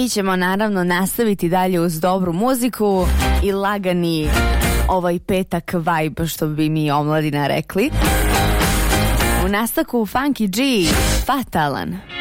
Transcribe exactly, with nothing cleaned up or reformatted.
Mi ćemo naravno nastaviti dalje uz dobru muziku i lagani ovaj petak vibe, što bi mi omladina rekli. U nastavku Funky G, Fatalan.